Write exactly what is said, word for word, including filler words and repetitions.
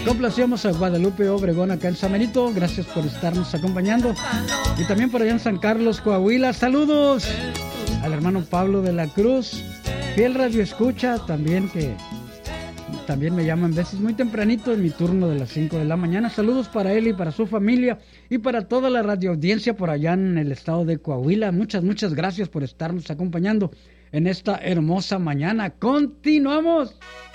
Complacíamos a Guadalupe Obregón acá en San Benito. Gracias por estarnos acompañando. Y también por allá en San Carlos, Coahuila. Saludos al hermano Pablo de la Cruz, fiel radio escucha, también que también me llaman veces muy tempranito en mi turno de las cinco de la mañana. Saludos para él y para su familia y para toda la radioaudiencia por allá en el estado de Coahuila. Muchas, muchas gracias por estarnos acompañando en esta hermosa mañana. ¡Continuamos!